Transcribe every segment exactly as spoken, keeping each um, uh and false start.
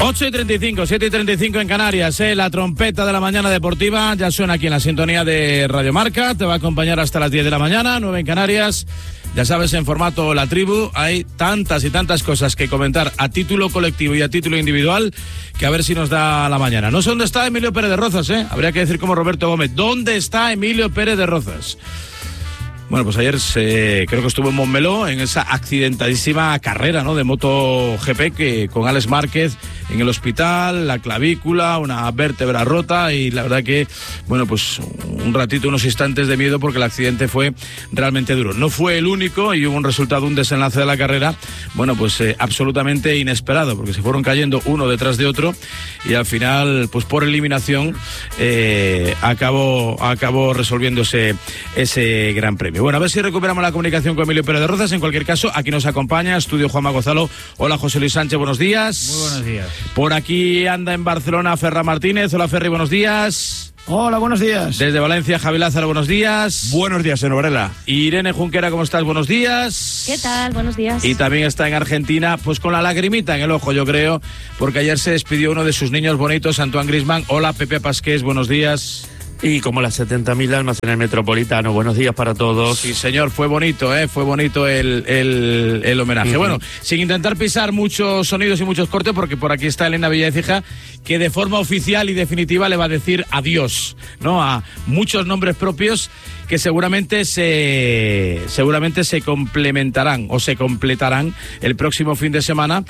ocho y treinta y cinco, siete y treinta y cinco en Canarias, ¿eh? La trompeta de la mañana deportiva ya suena aquí en la sintonía de Radio Marca. Te va a acompañar hasta las diez de la mañana, nueve en Canarias. Ya sabes, en formato La Tribu hay tantas y tantas cosas que comentar a título colectivo y a título individual que a ver si nos da la mañana. No sé dónde está Emilio Pérez de Rozas, ¿eh? Habría que decir como Roberto Gómez. ¿Dónde está Emilio Pérez de Rozas? Bueno, pues ayer se, creo que estuvo en Montmeló en esa accidentadísima carrera, ¿no?, de MotoGP, que con Alex Márquez en el hospital, la clavícula, una vértebra rota, y la verdad que, bueno, pues un ratito, unos instantes de miedo, porque el accidente fue realmente duro. No fue el único y hubo un resultado, un desenlace de la carrera, bueno, pues eh, absolutamente inesperado, porque se fueron cayendo uno detrás de otro y al final, pues por eliminación, eh, acabó, acabó resolviéndose ese gran premio. Bueno, a ver si recuperamos la comunicación con Emilio Pérez de Rozas. En cualquier caso, aquí nos acompaña Estudio Juanma Gonzalo. Hola, José Luis Sánchez, buenos días. Muy buenos días. Por aquí anda en Barcelona Ferran Martínez. Hola, Ferri, buenos días. Hola, buenos días. Desde Valencia, Javi Lázaro, buenos días. Buenos días, en Varela. Irene Junquera, ¿cómo estás? Buenos días. ¿Qué tal? Buenos días. Y también está en Argentina, pues con la lagrimita en el ojo, yo creo, porque ayer se despidió uno de sus niños bonitos, Antoine Griezmann. Hola, Pepe Pasqués, buenos días. Y como las setenta mil almas en el Metropolitano, buenos días para todos. Sí, señor, fue bonito, ¿eh? Fue bonito el, el, el homenaje. Uh-huh. Bueno, sin intentar pisar muchos sonidos y muchos cortes, porque por aquí está Elena Villaecija, que de forma oficial y definitiva le va a decir adiós, ¿no?, a muchos nombres propios que seguramente se seguramente se complementarán o se completarán el próximo fin de semana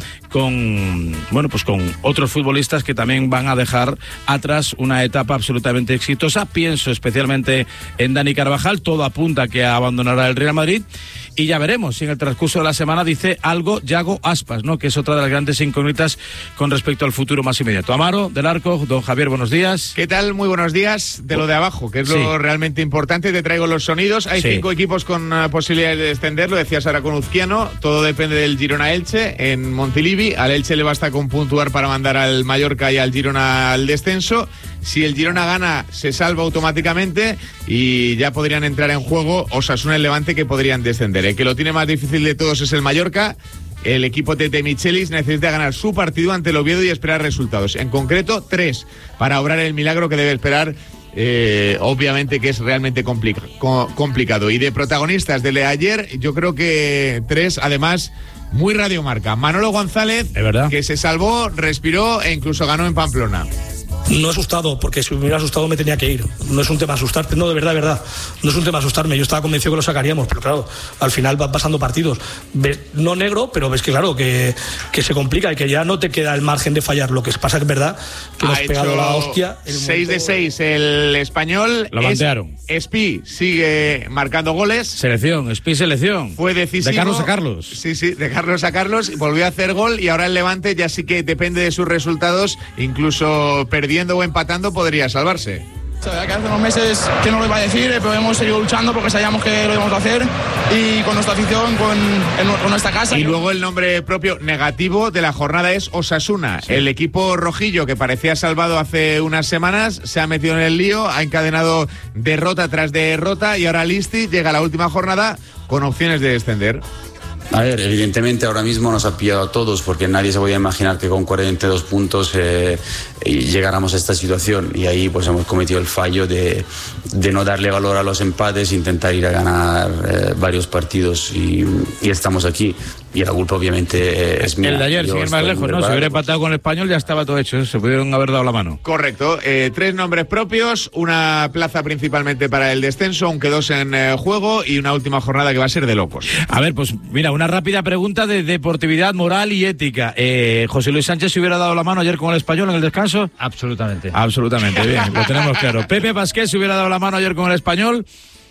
con, bueno, pues con otros futbolistas que también van a dejar atrás una etapa absolutamente exitosa. Pienso especialmente en Dani Carvajal. Todo apunta a que abandonará el Real Madrid y ya veremos si en el transcurso de la semana dice algo Yago Aspas, ¿no?, que es otra de las grandes incógnitas con respecto al futuro más inmediato. Amaro del Arco, don Javier, buenos días. ¿Qué tal? Muy buenos días. De lo de abajo, que es lo sí. realmente importante, te traigo los sonidos. Hay sí. cinco equipos con uh, posibilidades de descender, lo decía Sara Conuzquiano. Todo depende del Girona-Elche en Montilivi. Al Elche le basta con puntuar para mandar al Mallorca y al Girona al descenso. Si el Girona gana, se salva automáticamente y ya podrían entrar en juego Osasuna y el Levante, que podrían descender. El que lo tiene más difícil de todos es el Mallorca. El equipo de Michelis necesita ganar su partido ante el Oviedo y esperar resultados. En concreto, tres, para obrar el milagro que debe esperar. Eh, obviamente que es realmente complica- co- complicado. Y de protagonistas de ayer, yo creo que tres, además, muy radiomarca. Manolo González, ¿es verdad?, que se salvó, respiró e incluso ganó en Pamplona. No he asustado, porque si me hubiera asustado me tenía que ir. No es un tema asustarte, no, de verdad, de verdad. No es un tema asustarme. Yo estaba convencido que lo sacaríamos, pero claro, al final van pasando partidos. Ves, no negro, pero ves que claro, que, que se complica y que ya no te queda el margen de fallar. Lo que pasa que es verdad que ha nos ha pegado la hostia. seis de seis el español. Lo mantearon. Espi sigue marcando goles. Selección, Espi selección. Fue decisivo. De Carlos a Carlos. Sí, sí, de Carlos a Carlos. Volvió a hacer gol y ahora el Levante ya sí que depende de sus resultados, incluso perdiendo o empatando podría salvarse. Sabía que hace unos meses que no lo iba a decir, pero hemos seguido luchando porque sabíamos que lo íbamos a hacer y con nuestra afición, con, con nuestra casa. Y luego el nombre propio negativo de la jornada es Osasuna. Sí. El equipo rojillo, que parecía salvado hace unas semanas, se ha metido en el lío, ha encadenado derrota tras derrota y ahora Listi llega a la última jornada con opciones de descender. A ver, evidentemente ahora mismo nos ha pillado a todos, porque nadie se podía imaginar que con cuarenta y dos puntos eh, llegáramos a esta situación, y ahí pues hemos cometido el fallo de, de no darle valor a los empates, intentar ir a ganar eh, varios partidos y, y estamos aquí. Y la culpa obviamente eh, es mía. El de ayer, sin ir más lejos, ¿no? Si hubiera empatado con el Español ya estaba todo hecho, ¿eh? Se pudieron haber dado la mano. Correcto. Eh, tres nombres propios, una plaza principalmente para el descenso, aunque dos en eh, juego, y una última jornada que va a ser de locos. A ver, pues mira, una rápida pregunta de deportividad, moral y ética. Eh, ¿José Luis Sánchez se hubiera dado la mano ayer con el Español en el descanso? Absolutamente. Absolutamente, bien, lo tenemos claro. ¿Pepe Pasqués se hubiera dado la mano ayer con el Español?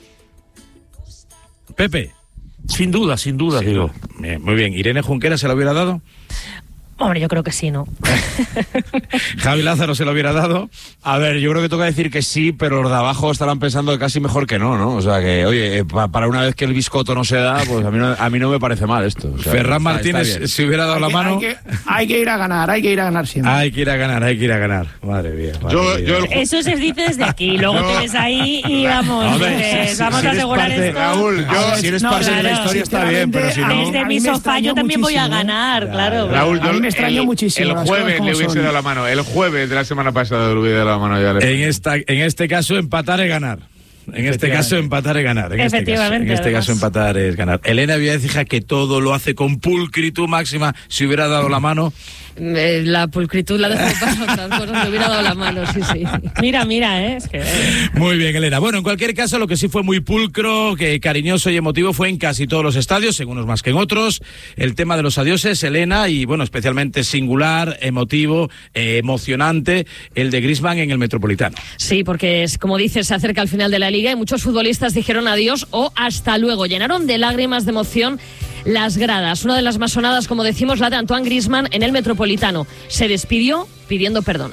Pepe. Sin duda, sin duda, sí, digo. Bien, muy bien. ¿Irene Junquera se lo hubiera dado? Hombre, yo creo que sí, ¿no? Javi Lázaro se lo hubiera dado. A ver, yo creo que toca decir que sí, pero los de abajo estarán pensando que casi mejor que no, ¿no? O sea que, oye, pa- para una vez que el biscoto no se da, pues a mí no, a mí no me parece mal esto. O sea, Ferran está, Martínez está se hubiera dado hay la que, mano. Hay que, hay que ir a ganar, hay que ir a ganar siempre. Hay que ir a ganar, hay que ir a ganar. Madre mía. Madre Yo, mía. yo el... Eso se dice desde aquí, luego te ves ahí y vamos, Hombre, dices, si- vamos si a eres asegurar parte- esto. Raúl, yo... A ver, si eres no, parte de la claro, historia está bien, pero si no... Desde a mi mí me sofá yo extrañó también voy a muchísimo, ¿eh? ganar, Ya, claro. Raúl, A mí me extrañó el, muchísimo. El jueves le hubiese son. dado la mano. El jueves de la semana pasada le hubiese dado la mano. Ya en, esta, en este caso, empatar es ganar. En este caso, empatar es ganar. En este caso, en este caso, empatar es ganar. Elena Viecija, que todo lo hace con pulcritud máxima, si hubiera dado la mano. Eh, la pulcritud la dejo pasar otras cosas, me hubiera dado la mano, sí, sí. Mira, mira, ¿eh? Es que... Muy bien, Elena. Bueno, en cualquier caso, lo que sí fue muy pulcro, que cariñoso y emotivo fue en casi todos los estadios, en unos más que en otros. El tema de los adioses, Elena, y bueno, especialmente singular, emotivo, eh, emocionante, el de Griezmann en el Metropolitano. Sí, porque es como dices, se acerca el final de la Liga y muchos futbolistas dijeron adiós o hasta luego. Llenaron de lágrimas de emoción las gradas. Una de las más sonadas, como decimos, la de Antoine Griezmann en el Metropolitano. Se despidió pidiendo perdón.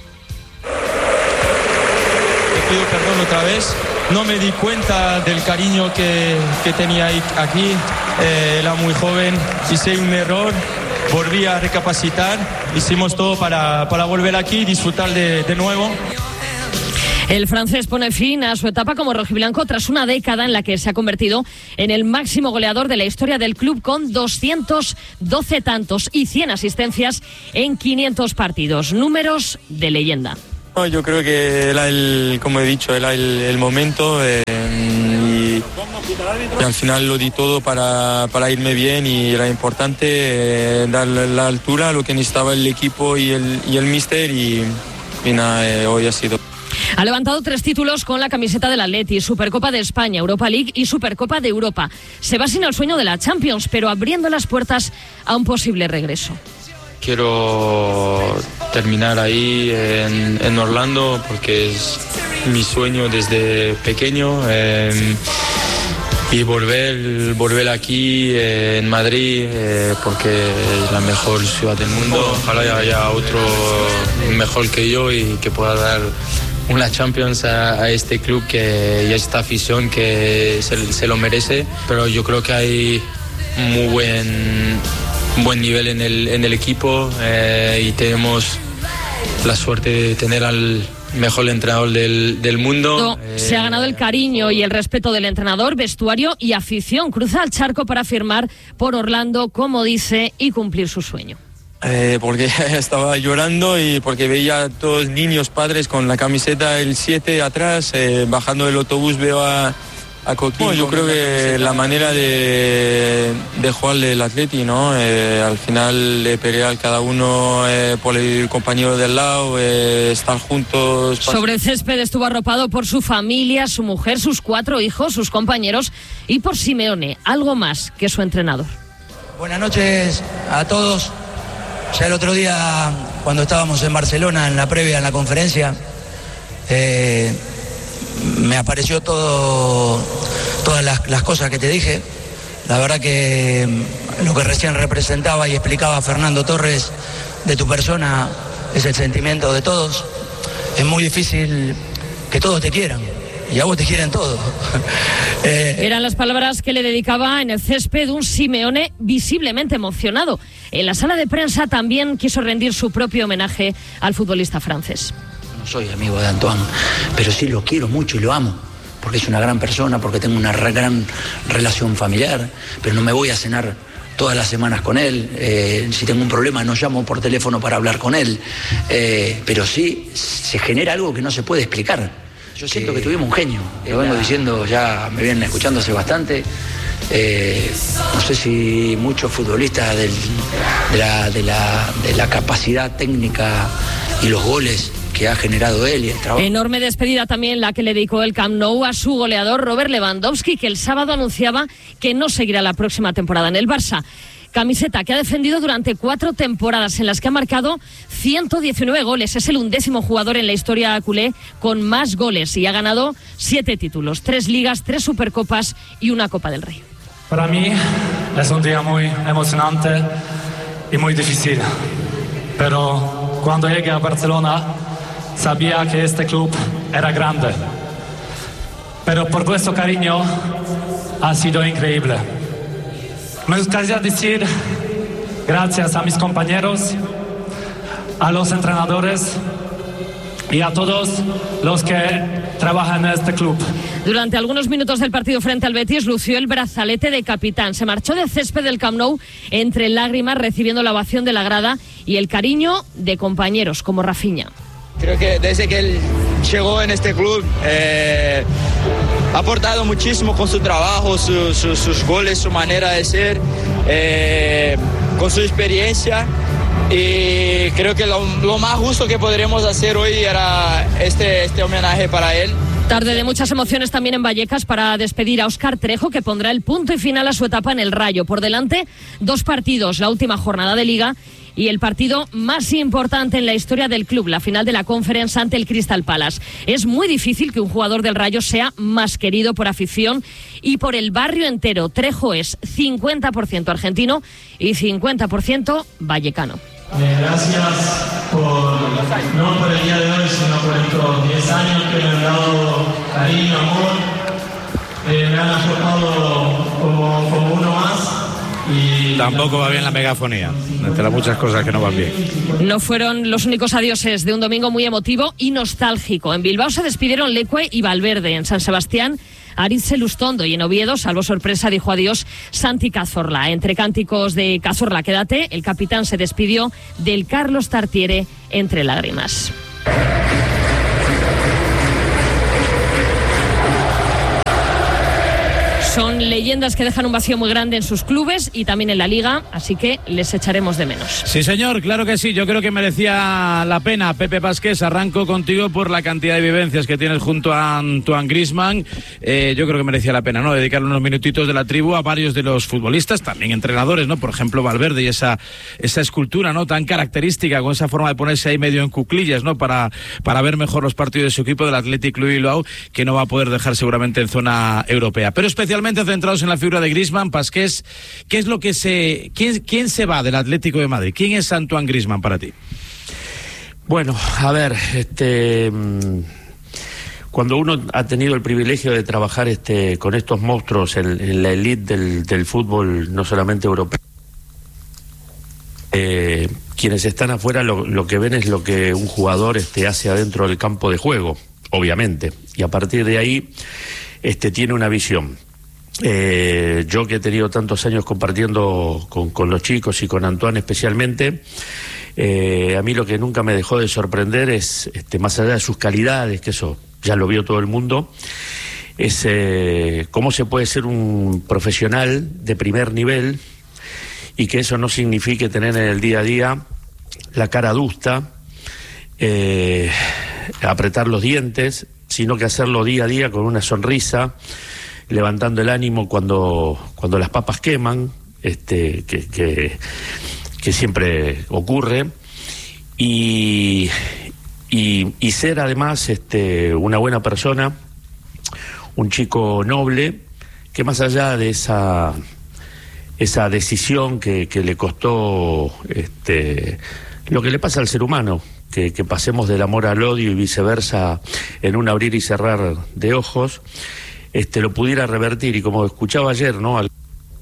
Te pido perdón otra vez. No me di cuenta del cariño que, que tenía aquí. Eh, era muy joven. Hice un error. Volví a recapacitar. Hicimos todo para, para volver aquí y disfrutar de, de nuevo. El francés pone fin a su etapa como rojiblanco tras una década en la que se ha convertido en el máximo goleador de la historia del club con doscientos doce tantos y cien asistencias en quinientos partidos. Números de leyenda. Yo creo que era el, como he dicho, era el, el momento eh, y, y al final lo di todo para, para irme bien y era importante eh, dar la altura a lo que necesitaba el equipo y el, y el míster y, y nada, eh, hoy ha sido... Ha levantado tres títulos con la camiseta del Atleti, Supercopa de España, Europa League y Supercopa de Europa. Se va sin el sueño de la Champions, pero abriendo las puertas a un posible regreso. Quiero terminar ahí en, en Orlando porque es mi sueño desde pequeño. Eh, y volver, volver aquí eh, en Madrid eh, porque es la mejor ciudad del mundo. Ojalá haya otro mejor que yo y que pueda dar una Champions a, a este club que, y a esta afición que se, se lo merece, pero yo creo que hay muy buen, buen nivel en el, en el equipo eh, y tenemos la suerte de tener al mejor entrenador del, del mundo. Eh, se ha ganado el cariño y el respeto del entrenador, vestuario y afición. Cruza el charco para firmar por Orlando, como dice, y cumplir su sueño. Eh, porque estaba llorando y porque veía a todos los niños, padres con la camiseta el siete atrás, eh, bajando del autobús veo a, a Coquín. Bueno, yo creo que la manera de, de jugar del Atleti, ¿no? Eh, al final de pelear cada uno eh, por el compañero del lado, eh, estar juntos. Sobre el césped estuvo arropado por su familia, su mujer, sus cuatro hijos, sus compañeros y por Simeone, algo más que su entrenador. Buenas noches a todos. Ya el otro día, cuando estábamos en Barcelona, en la previa, en la conferencia, eh, me apareció todo, todas las, las cosas que te dije. La verdad que lo que recién representaba y explicaba Fernando Torres de tu persona es el sentimiento de todos. Es muy difícil que todos te quieran. Y a vos te quieren todo. eh, Eran las palabras que le dedicaba en el césped un Simeone visiblemente emocionado. En la sala de prensa también quiso rendir su propio homenaje al futbolista francés. No soy amigo de Antoine, pero sí lo quiero mucho y lo amo. Porque es una gran persona, porque tengo una re gran relación familiar, pero no me voy a cenar todas las semanas con él. Eh, si tengo un problema no llamo por teléfono para hablar con él. Eh, pero sí se genera algo que no se puede explicar. Yo siento que tuvimos un genio, lo vengo diciendo, ya me vienen escuchando hace bastante. Eh, no sé si muchos futbolistas del, de, la, de, la, de la capacidad técnica y los goles que ha generado él y el trabajo. Enorme despedida también la que le dedicó el Camp Nou a su goleador Robert Lewandowski, que el sábado anunciaba que no seguirá la próxima temporada en el Barça. Camiseta que ha defendido durante cuatro temporadas en las que ha marcado ciento diecinueve goles. Es el undécimo jugador en la historia culé con más goles y ha ganado siete títulos, tres ligas, tres supercopas y una Copa del Rey. Para mí es un día muy emocionante y muy difícil. Pero cuando llegué a Barcelona sabía que este club era grande. Pero por vuestro cariño ha sido increíble. Me gustaría decir gracias a mis compañeros, a los entrenadores, y a todos los que trabajan en este club. Durante algunos minutos del partido frente al Betis lució el brazalete de capitán. Se marchó del césped del Camp Nou entre lágrimas, recibiendo la ovación de la grada y el cariño de compañeros como Rafinha. Creo que desde que él llegó en este club eh, ha aportado muchísimo con su trabajo, su, su, sus goles, su manera de ser, eh, con su experiencia. Y creo que lo, lo más justo que podríamos hacer hoy era este, este homenaje para él. Tarde de muchas emociones también en Vallecas para despedir a Óscar Trejo, que pondrá el punto y final a su etapa en el Rayo. Por delante, dos partidos, la última jornada de Liga y el partido más importante en la historia del club, la final de la Conference ante el Crystal Palace. Es muy difícil que un jugador del Rayo sea más querido por afición y por el barrio entero. Trejo es cincuenta por ciento argentino y cincuenta por ciento vallecano. Eh, gracias por, no por el día de hoy, sino por estos diez años que me han dado cariño, amor, eh, me han aportado como, como uno más. Y tampoco va bien la megafonía, entre las muchas cosas que no van bien. No fueron los únicos adioses de un domingo muy emotivo y nostálgico. En Bilbao se despidieron Leque y Valverde. En San Sebastián, Aritz Lustondo, y en Oviedo, salvo sorpresa, dijo adiós Santi Cazorla. Entre cánticos de Cazorla, quédate, el capitán se despidió del Carlos Tartiere entre lágrimas. Son leyendas que dejan un vacío muy grande en sus clubes y también en la Liga, así que les echaremos de menos. Sí, señor, claro que sí. Yo creo que merecía la pena. Pepe Pasqués, arranco contigo por la cantidad de vivencias que tienes junto a Antoine Griezmann. Eh, yo creo que merecía la pena, ¿no? Dedicarle unos minutitos de la tribu a varios de los futbolistas, también entrenadores, ¿no? Por ejemplo, Valverde y esa, esa escultura, ¿no? Tan característica, con esa forma de ponerse ahí medio en cuclillas, ¿no? Para, para ver mejor los partidos de su equipo, del Athletic Club Bilbao, que no va a poder dejar seguramente en zona europea. Pero especialmente centrados en la figura de Griezmann, Pasqués, ¿qué es lo que se, quién, quién se va del Atlético de Madrid? ¿Quién es Antoine Griezmann para ti? Bueno, a ver, este, cuando uno ha tenido el privilegio de trabajar este, con estos monstruos en, en la élite del, del fútbol, no solamente europeo, eh, quienes están afuera lo, lo que ven es lo que un jugador este, hace adentro del campo de juego, obviamente, y a partir de ahí este, tiene una visión. Eh, yo que he tenido tantos años compartiendo con, con los chicos y con Antoine especialmente, eh, a mí lo que nunca me dejó de sorprender es, este, más allá de sus calidades, que eso ya lo vio todo el mundo, es eh, cómo se puede ser un profesional de primer nivel y que eso no signifique tener en el día a día la cara adusta, eh, apretar los dientes, sino que hacerlo día a día con una sonrisa, levantando el ánimo cuando, cuando las papas queman, este, que, que, que siempre ocurre, y, y, y ser además este, una buena persona, un chico noble, que más allá de esa, esa decisión que, que le costó este, lo que le pasa al ser humano, que, que pasemos del amor al odio y viceversa en un abrir y cerrar de ojos, este, lo pudiera revertir. Y como escuchaba ayer, ¿no?, Al...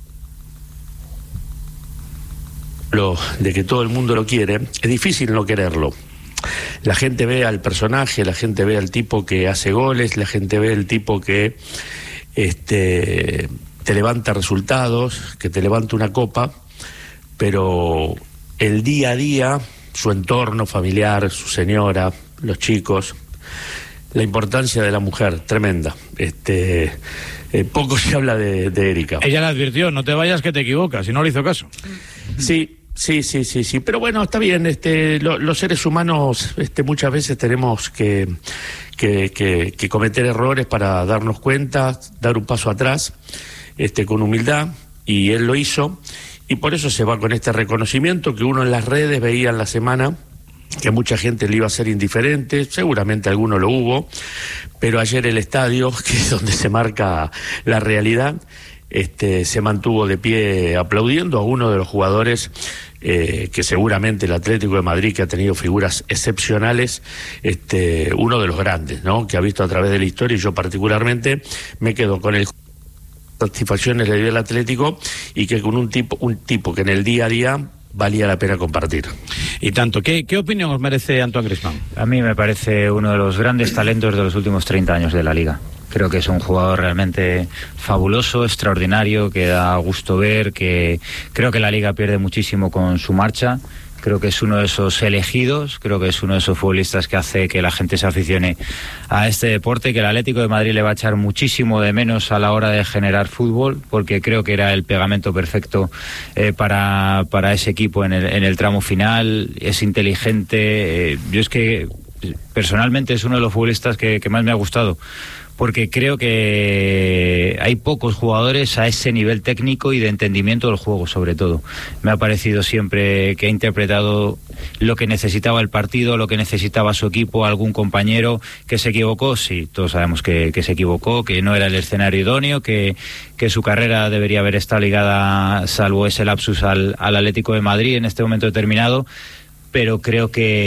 lo de que todo el mundo lo quiere, es difícil no quererlo. La gente ve al personaje, la gente ve al tipo que hace goles, la gente ve el tipo que este, te levanta resultados, que te levanta una copa, pero el día a día, su entorno familiar, su señora, los chicos, la importancia de la mujer, tremenda. Este, eh, poco se habla de, de Erika. Ella le advirtió, no te vayas que te equivocas, y no le hizo caso. Sí, sí, sí, sí, sí. Pero bueno, está bien. Este, lo, los seres humanos, este, muchas veces tenemos que, que, que, que cometer errores para darnos cuenta, dar un paso atrás, este, con humildad, y él lo hizo. Y por eso se va con este reconocimiento que uno en las redes veía en la semana, que mucha gente le iba a ser indiferente, seguramente alguno lo hubo, pero ayer el estadio, que es donde se marca la realidad, este, se mantuvo de pie aplaudiendo a uno de los jugadores eh, que seguramente el Atlético de Madrid, que ha tenido figuras excepcionales, este, uno de los grandes, ¿no?, que ha visto a través de la historia, y yo particularmente me quedo con el satisfacciones le dio el Atlético, y que con un tipo un tipo que en el día a día valía la pena compartir. Y tanto, ¿qué, qué opinión os merece Antoine Griezmann? A mí me parece uno de los grandes talentos de los últimos treinta años de la Liga. Creo que es un jugador realmente fabuloso, extraordinario, que da gusto ver, que creo que la Liga pierde muchísimo con su marcha. Creo que es uno de esos elegidos, creo que es uno de esos futbolistas que hace que la gente se aficione a este deporte, que el Atlético de Madrid le va a echar muchísimo de menos a la hora de generar fútbol, porque creo que era el pegamento perfecto eh, para, para ese equipo en el, en el tramo final. Es inteligente, eh, yo es que personalmente es uno de los futbolistas que, que más me ha gustado, porque creo que hay pocos jugadores a ese nivel técnico y de entendimiento del juego, sobre todo. Me ha parecido siempre que ha interpretado lo que necesitaba el partido, lo que necesitaba su equipo, algún compañero que se equivocó. Sí, todos sabemos que, que se equivocó, que no era el escenario idóneo, que, que su carrera debería haber estado ligada, salvo ese lapsus, al, al Atlético de Madrid en este momento determinado. Pero creo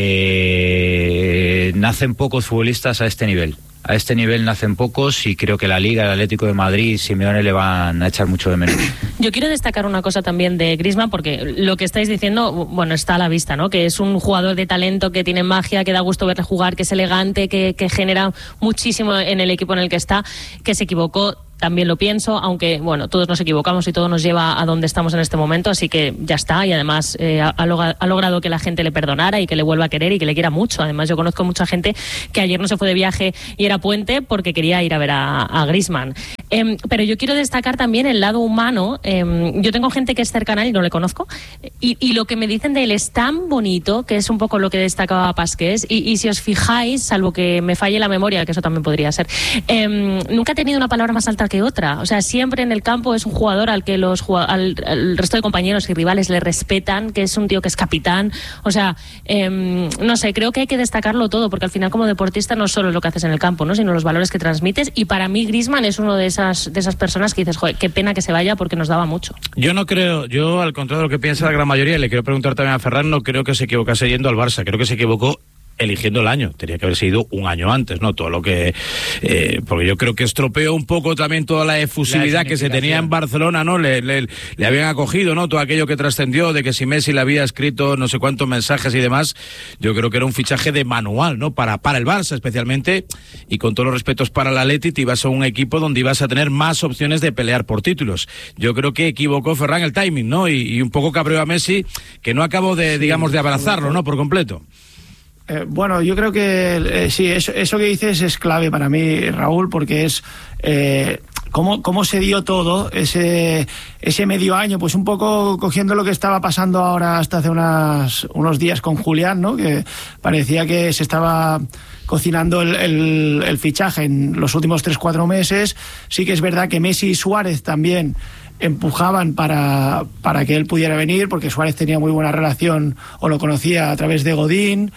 que nacen pocos futbolistas a este nivel. A este nivel nacen pocos y creo que la Liga, el Atlético de Madrid y Simeone le van a echar mucho de menos. Yo quiero destacar una cosa también de Griezmann, porque lo que estáis diciendo, bueno, está a la vista, ¿no? Que es un jugador de talento, que tiene magia, que da gusto verle jugar, que es elegante, que, que genera muchísimo en el equipo en el que está, que se equivocó. También lo pienso, aunque bueno, todos nos equivocamos y todo nos lleva a donde estamos en este momento, así que ya está. Y además eh, ha, ha logrado que la gente le perdonara y que le vuelva a querer y que le quiera mucho. Además, yo conozco mucha gente que ayer no se fue de viaje y era puente porque quería ir a ver a, a Griezmann. Eh, pero yo quiero destacar también el lado humano. Eh, yo tengo gente que es cercana y no le conozco, y, y lo que me dicen de él es tan bonito, que es un poco lo que destacaba Pasqués. Y, y si os fijáis, salvo que me falle la memoria, que eso también podría ser, eh, nunca ha tenido una palabra más alta que otra. O sea, siempre en el campo es un jugador al que los al, al resto de compañeros y rivales le respetan, que es un tío que es capitán. O sea, eh, no sé, creo que hay que destacarlo todo, porque al final como deportista no solo es lo que haces en el campo, ¿no?, sino los valores que transmites. Y para mí Griezmann es uno de esas de esas personas que dices, joder, qué pena que se vaya porque nos daba mucho. Yo no creo, yo al contrario de lo que piensa la gran mayoría, le quiero preguntar también a Ferran, no creo que se equivocase yendo al Barça, creo que se equivocó eligiendo el año, tenía que haber sido un año antes, ¿no? Todo lo que... Eh, porque yo creo que estropeó un poco también toda la efusividad la que se tenía en Barcelona, ¿no? Le, le, le habían acogido, ¿no? Todo aquello que trascendió de que si Messi le había escrito no sé cuántos mensajes y demás. Yo creo que era un fichaje de manual, ¿no? Para, para el Barça especialmente, y con todos los respetos para el Atleti, te ibas a un equipo donde ibas a tener más opciones de pelear por títulos. Yo creo que equivocó Ferran el timing, ¿no? Y, y un poco cabreó a Messi, que no acabó de, digamos, de abrazarlo, ¿no? Por completo. Eh, bueno, yo creo que eh, sí, eso, eso que dices es clave para mí, Raúl, porque es eh, cómo, cómo se dio todo ese, ese medio año, pues un poco cogiendo lo que estaba pasando ahora hasta hace unas, unos días con Julián, ¿no? Que parecía que se estaba cocinando el, el, el fichaje en los últimos tres, cuatro meses. Sí que es verdad que Messi y Suárez también empujaban para, para que él pudiera venir, porque Suárez tenía muy buena relación o lo conocía a través de Godín.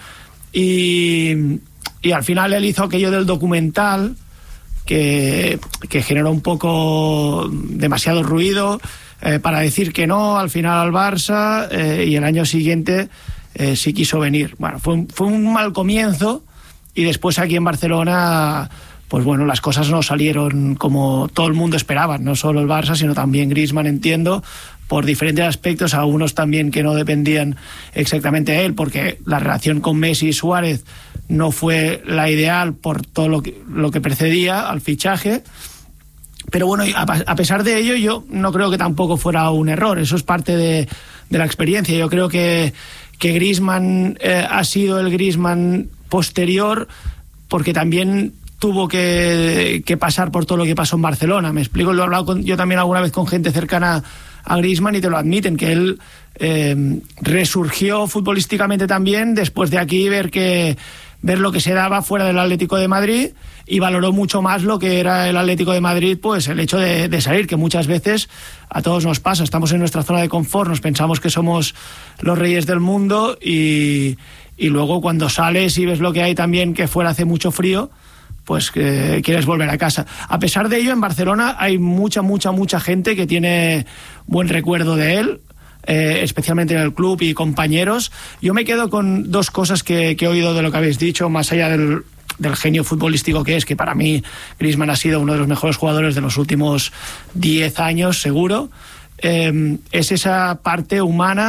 Y, y al final él hizo aquello del documental que, que generó un poco demasiado ruido eh, para decir que no al final al Barça, eh, y el año siguiente eh, sí quiso venir. Bueno, fue un, fue un mal comienzo, y después aquí en Barcelona, pues bueno, las cosas no salieron como todo el mundo esperaba, no solo el Barça, sino también Griezmann, entiendo, por diferentes aspectos, algunos también que no dependían exactamente de él, porque la relación con Messi y Suárez no fue la ideal por todo lo que, lo que precedía al fichaje. Pero bueno, a pesar de ello, yo no creo que tampoco fuera un error, eso es parte de, de la experiencia. Yo creo que, que Griezmann eh, ha sido el Griezmann posterior, porque también tuvo que, que pasar por todo lo que pasó en Barcelona. Me explico, lo he hablado con, yo también alguna vez con gente cercana a Griezmann y te lo admiten, que él eh, resurgió futbolísticamente también después de aquí ver que ver lo que se daba fuera del Atlético de Madrid, y valoró mucho más lo que era el Atlético de Madrid, pues el hecho de, de salir, que muchas veces a todos nos pasa, estamos en nuestra zona de confort, nos pensamos que somos los reyes del mundo, y, y luego cuando sales y ves lo que hay también, que fuera hace mucho frío, pues que quieres volver a casa. A pesar de ello, en Barcelona hay mucha, mucha, mucha gente que tiene buen recuerdo de él, eh, especialmente en el club y compañeros. Yo me quedo con dos cosas que, que he oído de lo que habéis dicho, más allá del, del genio futbolístico que es, que para mí Griezmann ha sido uno de los mejores jugadores de los últimos diez años, seguro. Eh, es esa parte humana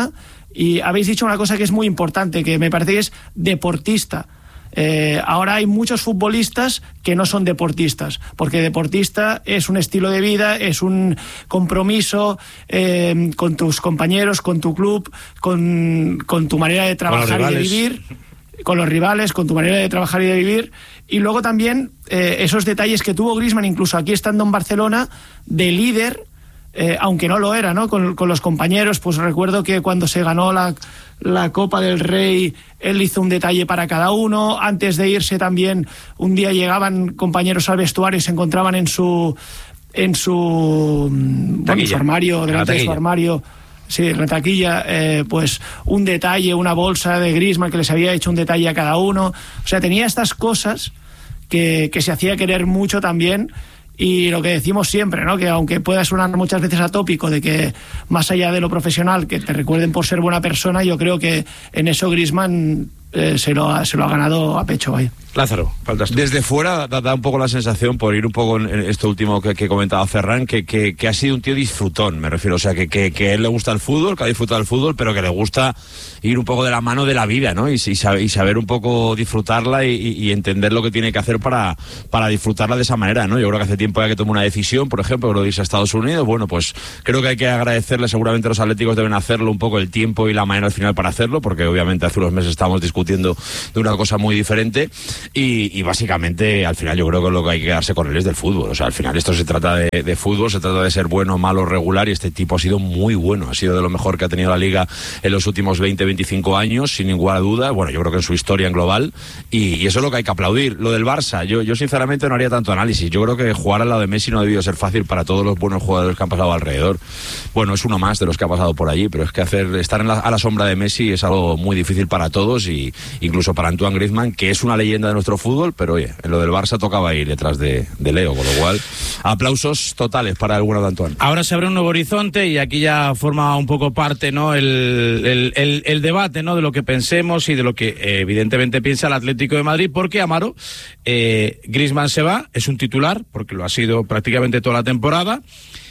Y habéis dicho una cosa que es muy importante, que me parece que es deportista. Eh, ahora hay muchos futbolistas que no son deportistas, porque deportista es un estilo de vida, es un compromiso eh, con tus compañeros, con tu club, con, con tu manera de trabajar y de vivir, con los rivales, con tu manera de trabajar y de vivir. Y luego también eh, esos detalles que tuvo Griezmann, incluso aquí estando en Barcelona, de líder, eh, aunque no lo era, ¿no? Con, con los compañeros, pues recuerdo que cuando se ganó la, la Copa del Rey, él hizo un detalle para cada uno. Antes de irse también, un día llegaban compañeros al vestuario y se encontraban en su en su, bueno, su armario, delante de su armario, sí, en la taquilla, eh, pues un detalle, una bolsa de Griezmann que les había hecho un detalle a cada uno. O sea, tenía estas cosas que, que se hacía querer mucho también. Y lo que decimos siempre, ¿no? Que aunque pueda sonar muchas veces atópico de que más allá de lo profesional, que te recuerden por ser buena persona, yo creo que en eso Griezmann eh, se, lo ha, se lo ha ganado a pecho, vaya. Lázaro, faltas tú. Desde fuera da, da un poco la sensación, por ir un poco en esto último que, que comentaba Ferran, que, que, que ha sido un tío disfrutón, me refiero. O sea, que, que, que a él le gusta el fútbol, que ha disfrutado el fútbol, pero que le gusta ir un poco de la mano de la vida, ¿no? Y, y, saber, y saber un poco disfrutarla y, y entender lo que tiene que hacer para, para disfrutarla de esa manera, ¿no? Yo creo que hace tiempo ya que tomó una decisión, por ejemplo, lo de irse a Estados Unidos. Bueno, pues creo que hay que agradecerle, seguramente los atléticos deben hacerlo un poco el tiempo y la manera al final para hacerlo, porque obviamente hace unos meses estábamos discutiendo de una cosa muy diferente y, y básicamente al final yo creo que lo que hay que quedarse con él es del fútbol. O sea, al final esto se trata de, de fútbol, se trata de ser bueno, malo, regular, y este tipo ha sido muy bueno, ha sido de lo mejor que ha tenido la Liga en los últimos veinte, veinticinco años, sin ninguna duda. Bueno, yo creo que en su historia en global, y, y eso es lo que hay que aplaudir. Lo del Barça, yo, yo sinceramente no haría tanto análisis. Yo creo que jugar al lado de Messi no ha debido ser fácil para todos los buenos jugadores que han pasado alrededor. Bueno, es uno más de los que ha pasado por allí, pero es que hacer estar en la, a la sombra de Messi es algo muy difícil para todos, y incluso para Antoine Griezmann, que es una leyenda de nuestro fútbol, pero oye, en lo del Barça tocaba ir detrás de, de Leo, con lo cual aplausos totales para el bueno de Antoine. Ahora se abre un nuevo horizonte y aquí ya forma un poco parte, ¿no? el, el, el, el debate, ¿no? De lo que pensemos y de lo que eh, evidentemente piensa el Atlético de Madrid, porque Amaro, eh, Griezmann se va, es un titular, porque lo ha sido prácticamente toda la temporada,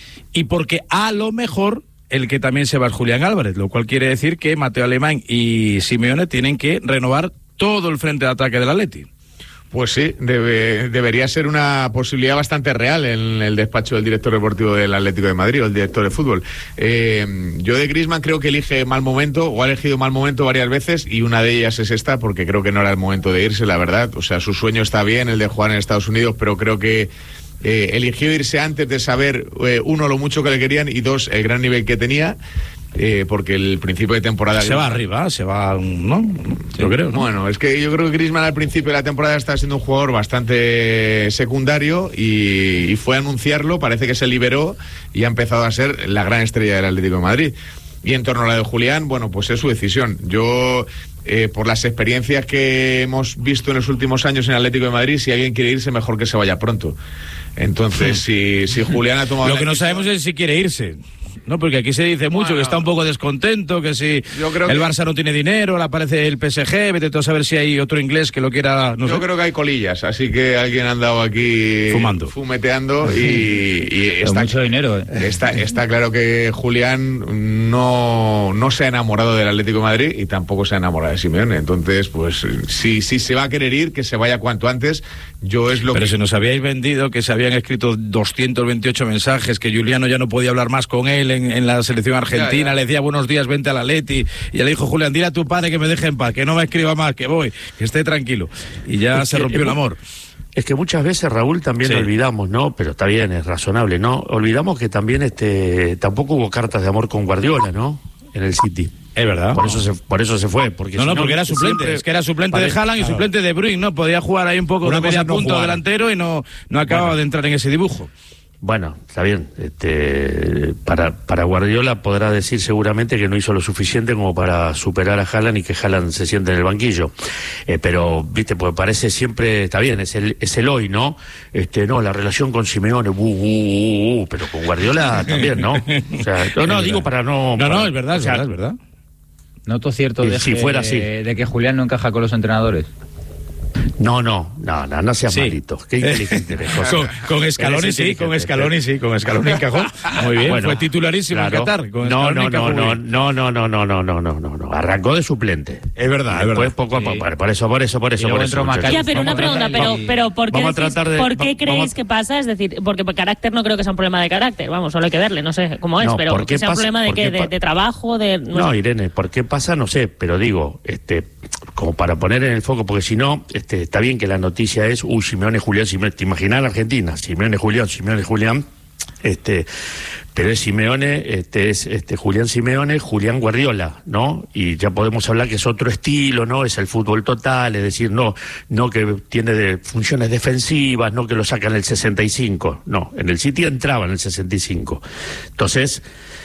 y porque a lo mejor el que también se va es Julián Álvarez, lo cual quiere decir que Mateo Alemán y Simeone tienen que renovar todo el frente de ataque del Atleti. Pues sí, debe, debería ser una posibilidad bastante real en el despacho del director deportivo del Atlético de Madrid, o el director de fútbol. Eh, yo de Griezmann creo que elige mal momento, o ha elegido mal momento varias veces, y una de ellas es esta, porque creo que no era el momento de irse, la verdad. O sea, su sueño está bien, el de jugar en Estados Unidos, pero creo que eh, eligió irse antes de saber, eh, uno, lo mucho que le querían, y dos, el gran nivel que tenía. Eh, porque el principio de temporada... Se va arriba, se va, ¿no? Yo creo, ¿no? Bueno, es que yo creo que Griezmann al principio de la temporada está siendo un jugador bastante secundario, y, y fue a anunciarlo, parece que se liberó y ha empezado a ser la gran estrella del Atlético de Madrid. Y en torno a la de Julián, bueno, pues es su decisión. Yo, eh, por las experiencias que hemos visto en los últimos años en el Atlético de Madrid, si alguien quiere irse, mejor que se vaya pronto. Entonces, si, si Julián ha tomado... Lo que no sabemos es si quiere irse. No, porque aquí se dice mucho, bueno, que está un poco descontento, que si el que... Barça no tiene dinero, le aparece el P S G, vete tú a saber si hay otro inglés que lo quiera, no Yo sé. creo que hay colillas, así que alguien ha andado aquí fumando, fumeteando, y, y está, mucho dinero, ¿eh? está, está claro que Julián no, no se ha enamorado del Atlético de Madrid y tampoco se ha enamorado de Simeone. Entonces, pues si, si se va a querer ir, que se vaya cuanto antes. Yo es lo Pero que... si nos habíais vendido que se habían escrito doscientos veintiocho mensajes, que Juliano ya no podía hablar más con él en, en la selección argentina, ya, ya. Le decía buenos días, vente al Atleti, y ya le dijo Julián, dile a tu padre que me deje en paz, que no me escriba más, que voy, que esté tranquilo. Y ya es se que, rompió el amor. Es que muchas veces, Raúl, también sí. olvidamos, ¿no? Pero está bien, es razonable, ¿no? Olvidamos que también este tampoco hubo cartas de amor con Guardiola, ¿no? En el City. Es verdad. Por eso se, por eso se fue. Porque no, si no, no, porque era suplente. siempre... Es que era suplente vale, de Haaland y claro. suplente de Bruyne, ¿no? Podía jugar ahí un poco de media no punto delantero y no, no acababa bueno. de entrar en ese dibujo. Bueno, está bien. Este, para, para Guardiola podrá decir seguramente que no hizo lo suficiente como para superar a Haaland y que Haaland se siente en el banquillo. Eh, pero, viste, pues parece siempre, está bien, es el, es el hoy, ¿no? Este, no, la relación con Simeone, uh, uh, uh, uh, pero con Guardiola también, ¿no? O sea, no, no, digo para no... No, para, no, es verdad, es o sea, verdad, es verdad. ¿Noto cierto de, si que, fuera así. de que Julián no encaja con los entrenadores? No, no, no, no, no seas Sí. malito. Qué inteligente eres, José. Con, con Scaloni Eres sí, con inteligente. Scaloni sí, con Scaloni encajó. Muy bien, Bueno, fue titularísimo claro. en Qatar. Con No, Scaloni no, no, encajó no, bien. no, no, no, no, no, no, no, no, no. Arrancó de suplente. Es verdad, es Después, verdad. poco a poco. Por eso, por eso, por eso, luego por eso. entró muchachos. Macay. Ya, pero una Vamos a pregunta, tratar pero, y- pero ¿por qué, vamos a decís- tratar de- ¿por qué va- creéis vamos- que pasa? Es decir, porque por carácter no creo que sea un problema de carácter, vamos, solo hay que verle, no sé cómo es, No, pero ¿por qué que sea un pasa- problema de por qué, qué de, pa- de trabajo, de... No, No, sé. Irene, ¿por qué pasa? No sé, pero digo, este, como para poner en el foco, porque si no, este, está bien que la noticia es, uy, Simeone, Julián, Simeone, te imaginas Argentina, Simeone, Julián, Simeone, Julián, este, pero es Simeone, este, es este, Julián Simeone, Julián Guardiola, ¿no? Y ya podemos hablar que es otro estilo, ¿no? Es el fútbol total, es decir, no, no que tiene de funciones defensivas, no que lo sacan en el sesenta y cinco, no, en el City entraba en el sesenta y cinco. Entonces,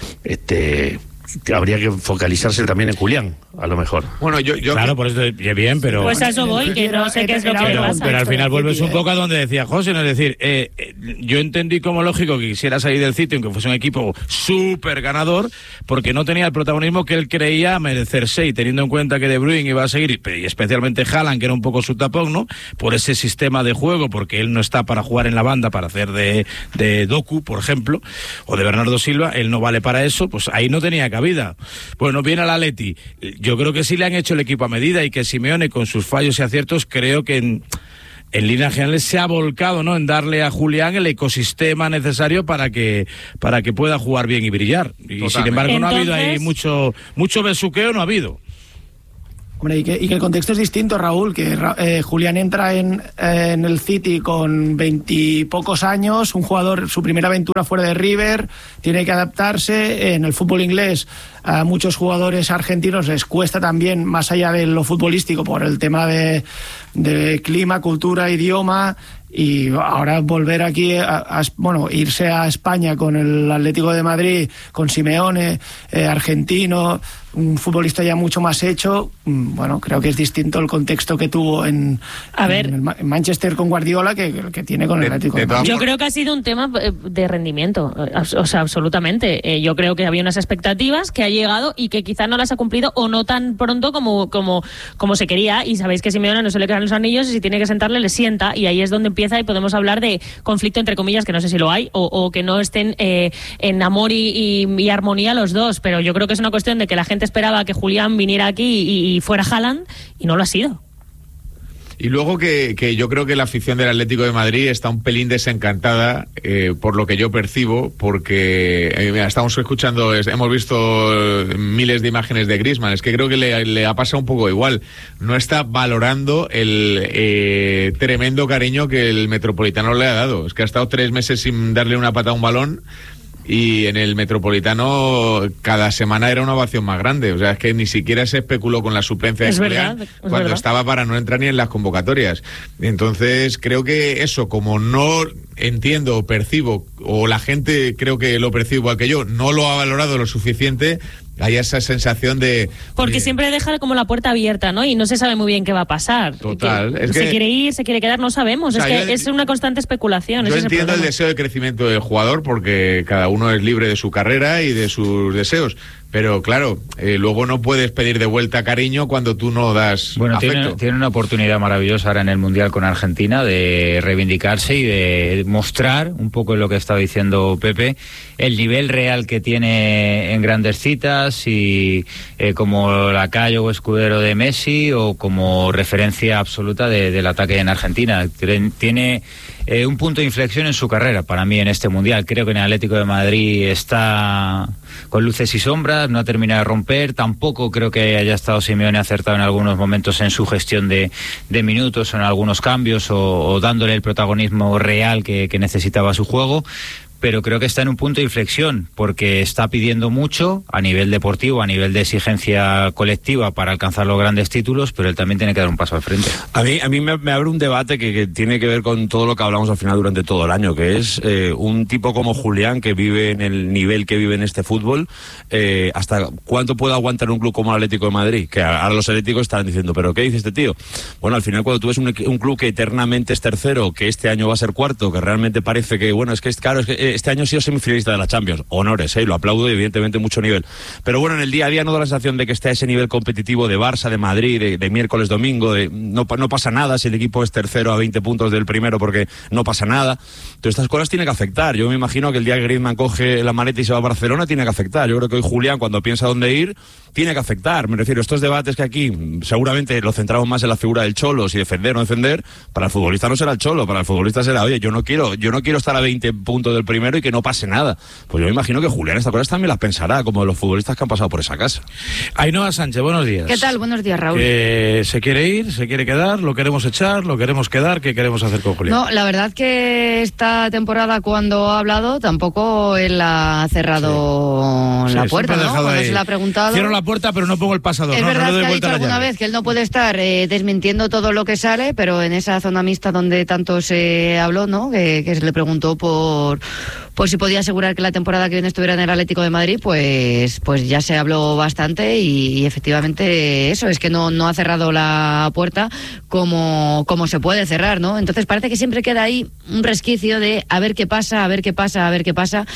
este, habría que focalizarse también en Julián, a lo mejor. Bueno, yo, yo Claro, por eso bien, pero... Pues a eso voy, que no sé qué es lo que Pero, pasa. pero al final vuelves un poco a donde decía José, ¿no? Es decir, eh, eh, yo entendí como lógico que quisiera salir del sitio, aunque fuese un equipo súper ganador, porque no tenía el protagonismo que él creía merecerse, y teniendo en cuenta que De Bruyne iba a seguir, y especialmente Haaland, que era un poco su tapón, ¿no? Por ese sistema de juego, porque él no está para jugar en la banda, para hacer de, de Doku, por ejemplo, o de Bernardo Silva, él no vale para eso, pues ahí no tenía cabida. Bueno, viene al Atleti. Yo creo que sí le han hecho el equipo a medida, y que Simeone, con sus fallos y aciertos, creo que en, en líneas generales se ha volcado, ¿no?, en darle a Julián el ecosistema necesario para que para que pueda jugar bien y brillar. Y Totalmente. sin embargo no ha habido ahí Entonces- mucho mucho besuqueo, no ha habido. Hombre, y que, y que el contexto es distinto, Raúl, que Ra- eh, Julián entra en, eh, en el City con veintipocos años, un jugador, su primera aventura fuera de River, tiene que adaptarse. En el fútbol inglés a muchos jugadores argentinos les cuesta también, más allá de lo futbolístico, por el tema de, de clima, cultura, idioma, y ahora volver aquí, a, a- bueno, irse a España con el Atlético de Madrid, con Simeone, eh, argentino, un futbolista ya mucho más hecho, mm, bueno, creo que es distinto el contexto que tuvo en, A en ver. el Ma- en Manchester con Guardiola que el que tiene con el De- Atlético de de todas Madrid. Yo creo que ha sido un tema eh, de rendimiento, eh, abs- o sea, absolutamente. Eh, Yo creo que había unas expectativas que ha llegado y que quizá no las ha cumplido o no tan pronto como, como, como se quería. Y sabéis que Simeone no se le quedan los anillos, y si tiene que sentarle, le sienta. Y ahí es donde empieza, y podemos hablar de conflicto entre comillas, que no sé si lo hay, o, o que no estén eh, en amor y, y- y armonía los dos. Pero yo creo que es una cuestión de que la gente esperaba que Julián viniera aquí y, y fuera Haaland, y no lo ha sido. Y luego que, que yo creo que la afición del Atlético de Madrid está un pelín desencantada, eh, por lo que yo percibo, porque eh, mira, estamos escuchando, es- hemos visto eh, miles de imágenes de Griezmann, es que creo que le, le ha pasado un poco igual, no está valorando el eh, tremendo cariño que el Metropolitano le ha dado, es que ha estado tres meses sin darle una pata a un balón. Y en el Metropolitano cada semana era una ovación más grande. O sea, es que ni siquiera se especuló con la suplencia Es de Julián verdad, es cuando verdad. estaba para no entrar ni en las convocatorias. Entonces, creo que eso, como no entiendo o percibo, o la gente creo que lo percibe igual que yo, no lo ha valorado lo suficiente, hay esa sensación de... Porque oye, siempre deja como la puerta abierta, ¿no? Y no se sabe muy bien qué va a pasar. Total, Que es se que- quiere ir, se quiere quedar, no sabemos. O sea, es que yo- es una constante especulación. Yo ese es el entiendo el problema. deseo de crecimiento del jugador porque cada uno es libre de su carrera y de sus deseos. Pero claro, eh, luego no puedes pedir de vuelta cariño cuando tú no das Bueno, afecto. tiene, tiene una oportunidad maravillosa ahora en el Mundial con Argentina de reivindicarse y de mostrar un poco lo que estaba diciendo Pepe, el nivel real que tiene en grandes citas, y eh, como lacayo o escudero de Messi, o como referencia absoluta de- del ataque en Argentina. Tiene- Tiene eh, un punto de inflexión en su carrera para mí en este Mundial. Creo que en el Atlético de Madrid está con luces y sombras, no ha terminado de romper, tampoco creo que haya estado Simeone acertado en algunos momentos en su gestión de, de minutos, o en algunos cambios, o, o dándole el protagonismo real que, que necesitaba su juego. Pero creo que está en un punto de inflexión, porque está pidiendo mucho a nivel deportivo, a nivel de exigencia colectiva para alcanzar los grandes títulos, pero él también tiene que dar un paso al frente. A mí, a mí me, me abre un debate que, que tiene que ver con todo lo que hablamos al final durante todo el año, que es eh, un tipo como Julián, que vive en el nivel que vive en este fútbol, eh, hasta cuánto puede aguantar un club como el Atlético de Madrid, que ahora los atléticos están diciendo, pero ¿qué dice este tío? Bueno, al final cuando tú ves un, un club que eternamente es tercero, que este año va a ser cuarto, que realmente parece que, bueno, es que es claro, es que este año ha sido semifinalista de la Champions. Honores, ¿eh? Lo aplaudo y evidentemente mucho nivel. Pero bueno, en el día a día no da la sensación de que esté a ese nivel competitivo de Barça, de Madrid, de, de miércoles, domingo, de no, no pasa nada si el equipo es tercero a veinte puntos del primero porque no pasa nada. Entonces estas cosas tienen que afectar. Yo me imagino que el día que Griezmann coge la maleta y se va a Barcelona tiene que afectar. Yo creo que hoy Julián, cuando piensa dónde ir, tiene que afectar. Me refiero, estos debates que aquí seguramente lo centramos más en la figura del Cholo, si defender o no defender, para el futbolista no será el Cholo, para el futbolista será, oye, yo no quiero, yo no quiero estar a veinte puntos del primero y que no pase nada. Pues yo me imagino que Julián estas cosas también las pensará, como los futbolistas que han pasado por esa casa. Ainhoa Sánchez, buenos días. ¿Qué tal? Buenos días, Raúl. Eh, ¿Se quiere ir? ¿Se quiere quedar? ¿Lo queremos echar? ¿Lo queremos quedar? ¿Qué queremos hacer con Julián? No, la verdad que esta temporada, cuando ha hablado, tampoco él ha cerrado sí. la sí, puerta, ¿no? Cuando se le ha preguntado... Cierro la puerta, pero no pongo el pasador. Es no, verdad no le doy que ha vuelta dicho alguna vez que él no puede estar eh, desmintiendo todo lo que sale, pero en esa zona mixta donde tanto se habló, ¿no? Que, que se le preguntó por... Pues si podía asegurar que la temporada que viene estuviera en el Atlético de Madrid, pues pues ya se habló bastante y, y efectivamente eso, es que no, no ha cerrado la puerta como, como se puede cerrar, ¿no? Entonces parece que siempre queda ahí un resquicio de a ver qué pasa, a ver qué pasa, a ver qué pasa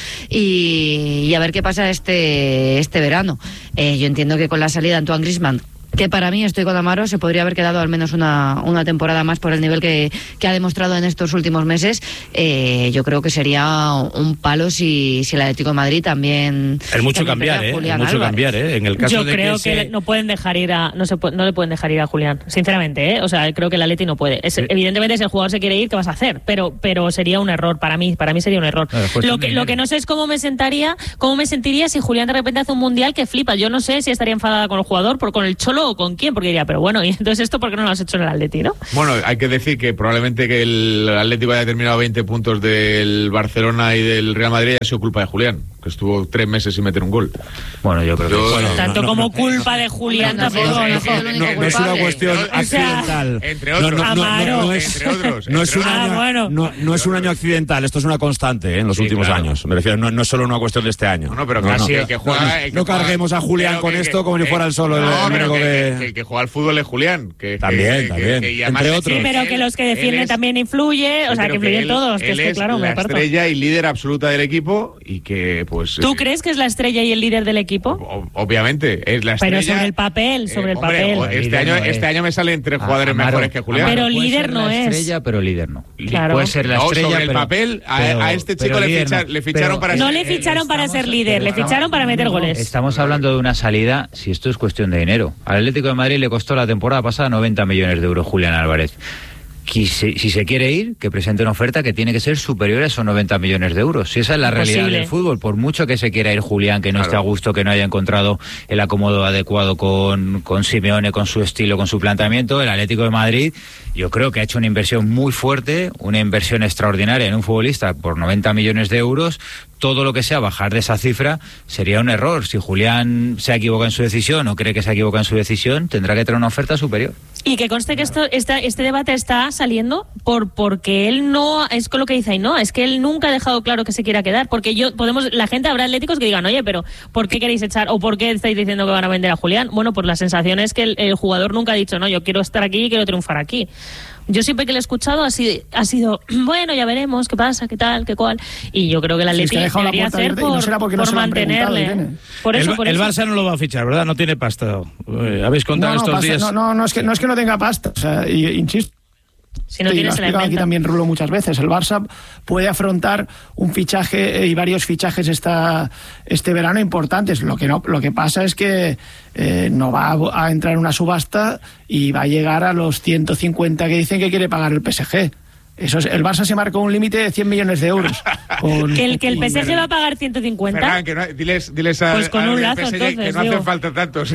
y, y a ver qué pasa este, este verano. Eh, yo entiendo que con la salida de Antoine Griezmann, que para mí, estoy con Amaro, se podría haber quedado al menos una, una temporada más por el nivel que, que ha demostrado en estos últimos meses. Eh, yo creo que sería un palo si, si el Atlético de Madrid también... Es mucho cambiar, ¿eh? Es mucho Álvarez. cambiar, ¿eh? En el caso yo de creo que, que se... no pueden dejar ir a... No, se, no le pueden dejar ir a Julián, sinceramente, ¿eh? O sea, creo que el Atleti no puede. Es, sí. Evidentemente, si el jugador se quiere ir, ¿qué vas a hacer? Pero, pero sería un error para mí. Para mí sería un error. Claro, pues lo, que, lo que no sé es cómo me sentaría, cómo me sentiría si Julián de repente hace un mundial que flipa. Yo no sé si estaría enfadada con el jugador, por, con el Cholo o con quién, porque diría, pero bueno, y entonces esto ¿por qué no lo has hecho en el Atleti, no? Bueno, hay que decir que probablemente que el Atlético haya terminado veinte puntos del Barcelona y del Real Madrid ha sido culpa de Julián, que estuvo tres meses sin meter un gol. Bueno, yo creo que... Yo, bueno, tanto no, como no, culpa no, de Julián no, tampoco. No, no, no, no, no, no es una cuestión accidental. Entre otros. No, no, no, no, no es, entre otros. No es un ah, año, bueno. no, no es un año accidental, esto es una constante ¿eh? en los sí, últimos claro. años. Me refiero, no, no es solo una cuestión de este año. No, no pero no, casi no. el que juega... El que no juega, carguemos a Julián con que, esto como si fuera el solo. No, el pero que, que, que, que, que juega al fútbol es Julián. Que, también, que, también. Que, que entre otros. Sí, pero que los que defienden también influye, o sea, que influyen todos. Que es que, claro, la me parto. estrella y líder absoluta del equipo y que, pues... ¿Tú crees que es la estrella y el líder del equipo? Obviamente, es la estrella. Pero sobre el papel, sobre eh, el hombre, papel. Este año, no este año me salen tres jugadores Amaro, mejores que Julián. Pero líder no es. Estrella, pero líder no. Claro. Puede ser la estrella, no, sobre pero, el papel, a, pero, a este chico le, ficha, no. le ficharon pero, para No ser, le ficharon para estamos, ser líder, le ficharon para meter goles. Estamos hablando de una salida, si esto es cuestión de dinero. Al Atlético de Madrid le costó la temporada pasada noventa millones de euros Julián Álvarez. Si, si se quiere ir, que presente una oferta que tiene que ser superior a esos noventa millones de euros. Si esa es la realidad Posible. del fútbol, por mucho que se quiera ir Julián, que no claro. esté a gusto, que no haya encontrado el acomodo adecuado con, con Simeone, con su estilo, con su planteamiento, el Atlético de Madrid, yo creo que ha hecho una inversión muy fuerte, una inversión extraordinaria en un futbolista por noventa millones de euros. Todo lo que sea bajar de esa cifra sería un error. Si Julián se equivoca en su decisión o cree que se equivoca en su decisión, tendrá que traer una oferta superior. Y que conste que esto, esta, este debate está saliendo por porque él no, es con lo que dice Ainhoa, es que él nunca ha dejado claro que se quiera quedar. Porque yo podemos, la gente habrá atléticos que digan, oye, pero ¿por qué queréis echar o por qué estáis diciendo que van a vender a Julián? Bueno, pues la sensación es que el, el jugador nunca ha dicho, no, yo quiero estar aquí y quiero triunfar aquí. Yo siempre que lo he escuchado ha sido, ha sido bueno, ya veremos qué pasa, qué tal, qué cual. Y yo creo que el Atlético sí, es que debería hacer por, no por no mantenerle. Por eso, el, por el eso. Barça no lo va a fichar, ¿verdad? No tiene pasta. Eh, ¿Habéis contado no, no, estos pasa, días? No, no, no, es que, no es que no tenga pasta. O sea, y, insisto. Si no tienes, lo ha explicado aquí también Rulo muchas veces. El Barça puede afrontar un fichaje y varios fichajes esta, este verano importantes. Lo que no, lo que pasa es que eh, no va a, a entrar en una subasta y va a llegar a los ciento cincuenta que dicen que quiere pagar el P S G. Eso es, el Barça se marcó un límite de cien millones de euros. Con, que el, que el P S G va a pagar ciento cincuenta. Ferran, que no, diles, diles a, pues con a un lazo, P S G entonces, que no digo. hacen falta tantos.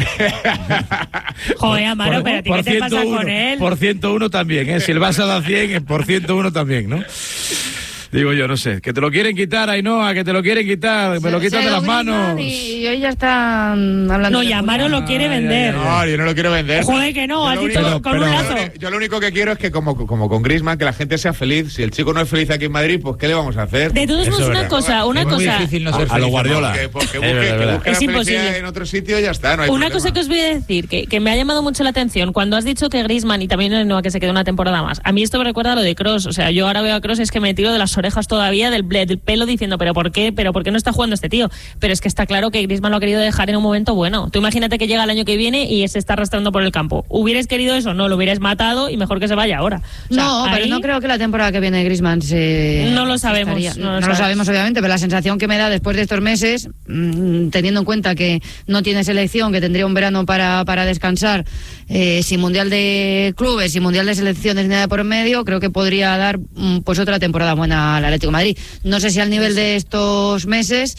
Joder, Amaro, pero ¿a ti qué te pasa con él? Por ciento uno también, ¿eh? Si el Barça da cien, por ciento uno también, ¿no? Digo yo, no sé, que te lo quieren quitar, Ainhoa, que te lo quieren quitar, me lo quitan de las manos. Y hoy ya están hablando. No, y Amaro lo quiere vender. No, yo no lo quiero vender. Joder, que no, así todo con un lazo. Yo lo único que quiero es que, como, como con Griezmann, que la gente sea feliz. Si el chico no es feliz aquí en Madrid, pues ¿qué le vamos a hacer? De todos modos, una cosa, una cosa. Es muy difícil no ser a, a lo Guardiola. Porque, porque busque, que busque es la imposible. En otro sitio y ya está, no hay Una problema. cosa que os voy a decir, que, que me ha llamado mucho la atención, cuando has dicho que Griezmann y también Ainhoa que se quedó una temporada más. A mí esto me recuerda a lo de Kroos. O sea, yo ahora veo a Kroos es que me tiro de las orejas. orejas todavía del, del pelo diciendo, pero ¿por qué? ¿Pero por qué no está jugando este tío? Pero es que está claro que Griezmann lo ha querido dejar en un momento bueno. Tú imagínate que llega el año que viene y se está arrastrando por el campo. ¿Hubieras querido eso? No, lo hubieras matado y mejor que se vaya ahora. O sea, no, ahí... pero no creo que la temporada que viene Griezmann se... No lo sabemos. No, no, lo, no lo sabemos, obviamente, pero la sensación que me da después de estos meses, mmm, teniendo en cuenta que no tiene selección, que tendría un verano para, para descansar, eh, sin Mundial de Clubes, sin Mundial de Selecciones ni nada por medio, creo que podría dar mmm, pues otra temporada buena al Atlético de Madrid. No sé si al nivel de estos meses,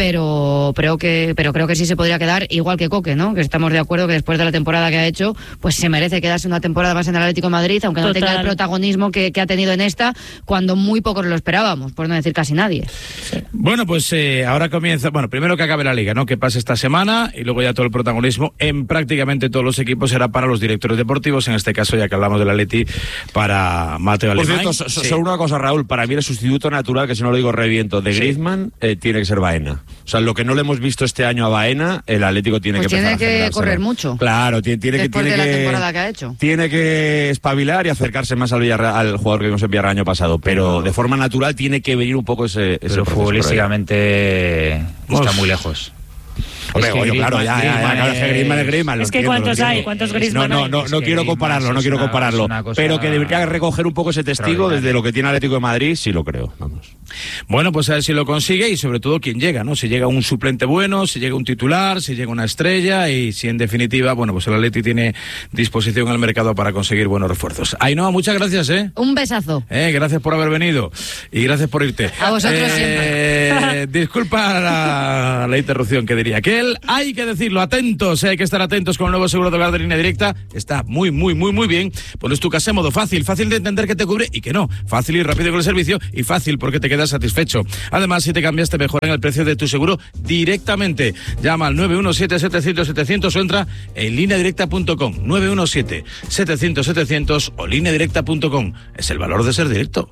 pero, pero, que, pero creo que sí se podría quedar igual que Coque, ¿no? Que estamos de acuerdo que después de la temporada que ha hecho, pues se merece quedarse una temporada más en el Atlético de Madrid, aunque no Total. tenga el protagonismo que, que ha tenido en esta, cuando muy pocos lo esperábamos, por no decir casi nadie. Sí. Bueno, pues eh, ahora comienza, bueno, primero que acabe la Liga, ¿no? Que pase esta semana y luego ya todo el protagonismo en prácticamente todos los equipos será para los directores deportivos, en este caso ya que hablamos del Atleti, para Mateo Por Alemán. cierto, so, sí. solo una cosa, Raúl, para mí el sustituto natural, que si no lo digo reviento, de sí. Griezmann, eh, tiene que ser Baena. O sea, lo que no le hemos visto este año a Baena, el Atlético tiene pues que tiene empezar que a correr mucho. Claro, tiene, tiene después que tiene de la que, temporada que ha hecho. Tiene que espabilar y acercarse más al, Villarreal, al jugador que vimos en Villarreal el año pasado, pero no. de forma natural tiene que venir un poco ese, ese pero futbolísticamente está Uf. muy lejos. Hombre, es que oye, claro, ya, ya, ya, claro, es que Griezmann es Griezmann. Es que entiendo, ¿cuántos hay? ¿Cuántos Griezmann No, no, hay? no, no es quiero compararlo, no quiero una, compararlo. Pero que debería recoger un poco ese testigo desde lo que tiene Atlético de Madrid, sí lo creo, vamos. Bueno, pues a ver si lo consigue y sobre todo quién llega, ¿no? Si llega un suplente bueno, si llega un titular, si llega una estrella y si en definitiva, bueno, pues el Atleti tiene disposición al mercado para conseguir buenos refuerzos. Ainhoa, muchas gracias, ¿eh? Un besazo. Eh, gracias por haber venido y gracias por irte. A vosotros eh, siempre. Disculpa la, la interrupción que diría aquel. Hay que decirlo, atentos, eh, hay que estar atentos con el nuevo seguro de hogar de Línea Directa. Está muy, muy, muy, muy bien. Pones tu casa en modo fácil, fácil de entender que te cubre y que no. Fácil y rápido con el servicio y fácil porque te quedas satisfecho. Además, si te cambias, te mejoran el precio de tu seguro directamente. Llama al nueve uno siete, setecientos, setecientos o entra en línea directa punto com. nueve uno siete, setecientos, setecientos o línea directa punto com. Es el valor de ser directo.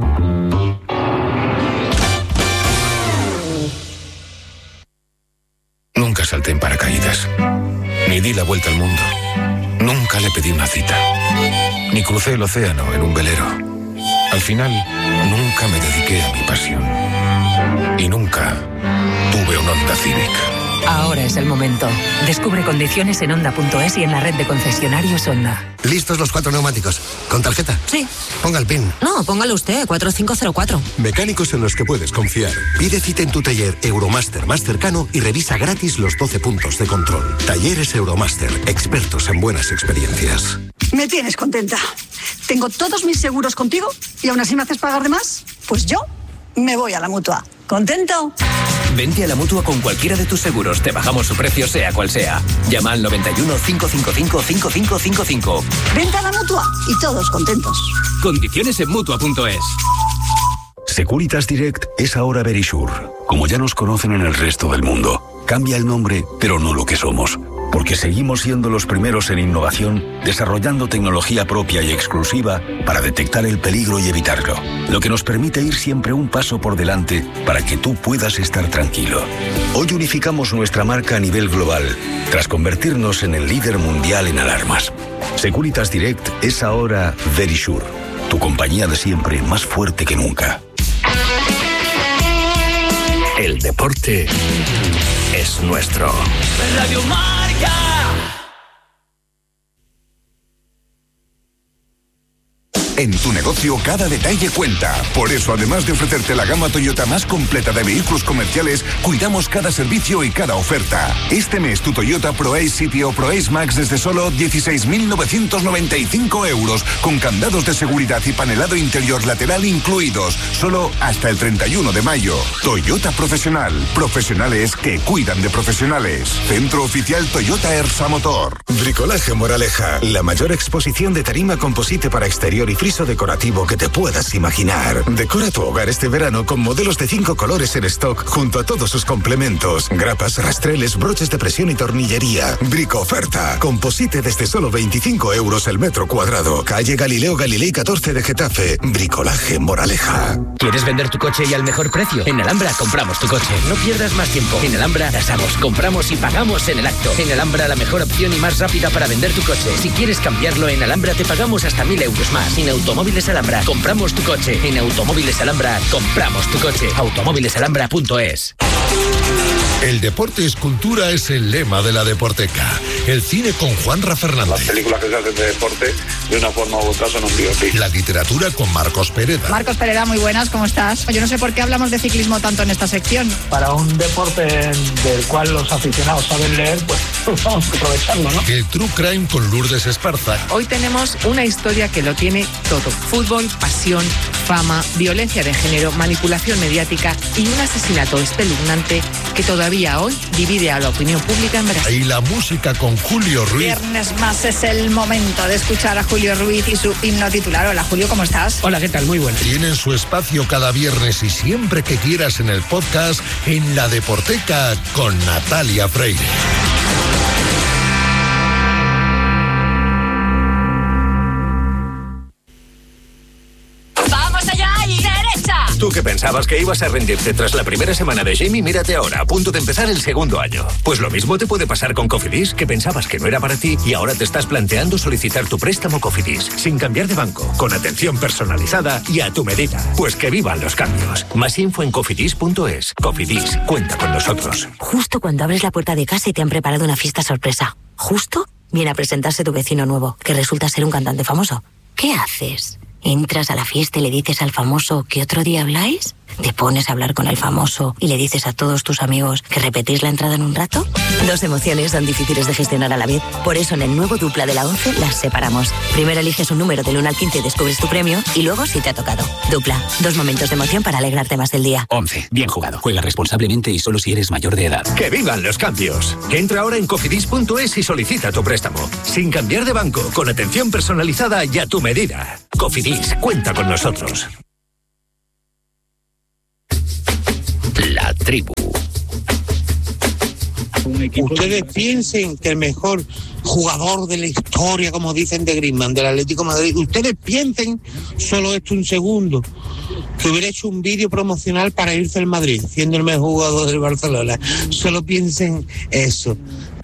Nunca salté en paracaídas, ni di la vuelta al mundo, nunca le pedí una cita, ni crucé el océano en un velero. Al final, nunca me dediqué a mi pasión, y nunca tuve un Honda Civic. Ahora es el momento. Descubre condiciones en Honda punto es y en la red de concesionarios Honda. ¿Listos los cuatro neumáticos? ¿Con tarjeta? Sí. Ponga el PIN. No, póngalo usted, cuatro cinco cero cuatro. Mecánicos en los que puedes confiar. Pide cita en tu taller Euromaster más cercano y revisa gratis los doce puntos de control. Talleres Euromaster, expertos en buenas experiencias. Me tienes contenta. Tengo todos mis seguros contigo y aún así me haces pagar de más. Pues yo me voy a la Mutua. ¿Contento? Vente a la Mutua con cualquiera de tus seguros. Te bajamos su precio sea cual sea. Llama al noventa y uno, cinco cinco cinco, cinco cinco cinco cinco. Vente a la Mutua y todos contentos. Condiciones en Mutua punto es. Securitas Direct es ahora Verisure, como ya nos conocen en el resto del mundo. Cambia el nombre, pero no lo que somos, porque seguimos siendo los primeros en innovación, desarrollando tecnología propia y exclusiva para detectar el peligro y evitarlo, lo que nos permite ir siempre un paso por delante para que tú puedas estar tranquilo. Hoy unificamos nuestra marca a nivel global, tras convertirnos en el líder mundial en alarmas. Securitas Direct es ahora Verisure, tu compañía de siempre más fuerte que nunca. El deporte es nuestro. Radio Marca. En tu negocio cada detalle cuenta. Por eso, además de ofrecerte la gama Toyota más completa de vehículos comerciales, cuidamos cada servicio y cada oferta. Este mes tu Toyota ProAce City o ProAce Max desde solo dieciséis mil novecientos noventa y cinco euros, con candados de seguridad y panelado interior lateral incluidos, solo hasta el treinta y uno de mayo. Toyota Profesional. Profesionales que cuidan de profesionales. Centro oficial Toyota Ersa Motor. Bricolaje Moraleja, la mayor exposición de tarima composite para exterior y friso decorativo que te puedas imaginar. Decora tu hogar este verano con modelos de cinco colores en stock junto a todos sus complementos, grapas, rastreles, broches de presión y tornillería. Brico oferta. Composite desde solo veinticinco euros el metro cuadrado. Calle Galileo Galilei catorce de Getafe. Bricolaje Moraleja. ¿Quieres vender tu coche y al mejor precio? En Alhambra compramos tu coche. No pierdas más tiempo. En Alhambra tasamos, compramos y pagamos en el acto. En Alhambra la mejor opción y más rápida para vender tu coche. Si quieres cambiarlo, en Alhambra te pagamos hasta mil euros más. Sin Automóviles Alhambra compramos tu coche. En Automóviles Alhambra compramos tu coche. automóviles alhambra punto es. El deporte es cultura es el lema de la Deporteca. El cine con Juanra Fernández. Las películas que se hacen de deporte, de una forma u otra, son un biopic. La literatura con Marcos Pereda. Marcos Pereda, muy buenas, ¿cómo estás? Yo no sé por qué hablamos de ciclismo tanto en esta sección. Para un deporte del cual los aficionados saben leer, pues vamos a aprovecharlo, ¿no? El True Crime con Lourdes Esparza. Hoy tenemos una historia que lo tiene todo. Fútbol, pasión, fama, violencia de género, manipulación mediática y un asesinato espeluznante que todavía hoy divide a la opinión pública en Brasil. Y la música con Julio Ruiz. Viernes más es el momento de escuchar a Julio Ruiz y su himno titular. Hola Julio, ¿cómo estás? Hola, ¿qué tal? Muy bueno. Tienen su espacio cada viernes y siempre que quieras en el podcast en La Deporteca con Natalia Freire. Tú que pensabas que ibas a rendirte tras la primera semana de Jamie, mírate ahora, a punto de empezar el segundo año. Pues lo mismo te puede pasar con Cofidis, que pensabas que no era para ti y ahora te estás planteando solicitar tu préstamo Cofidis, sin cambiar de banco, con atención personalizada y a tu medida. Pues que vivan los cambios. Más info en cofidis punto es. Cofidis, cuenta con nosotros. Justo cuando abres la puerta de casa y te han preparado una fiesta sorpresa. Justo viene a presentarse tu vecino nuevo, que resulta ser un cantante famoso. ¿Qué haces? ¿Entras a la fiesta y le dices al famoso que otro día habláis? ¿Te pones a hablar con el famoso y le dices a todos tus amigos que repetís la entrada en un rato? Dos emociones son difíciles de gestionar a la vez. Por eso en el nuevo Dupla de la once las separamos. Primero eliges un número del uno al quince y descubres tu premio y luego si te ha tocado. Dupla, dos momentos de emoción para alegrarte más del día. once. Bien jugado. Juega responsablemente y solo si eres mayor de edad. ¡Que vivan los cambios! Entra ahora en cofidis punto es y solicita tu préstamo. Sin cambiar de banco, con atención personalizada y a tu medida. Cofidis, cuenta con nosotros. La tribu. Ustedes piensen que el mejor jugador de la historia, como dicen de Griezmann, del Atlético de Madrid, ustedes piensen, solo esto un segundo, que hubiera hecho un vídeo promocional para irse al Madrid, siendo el mejor jugador del Barcelona. Solo piensen eso.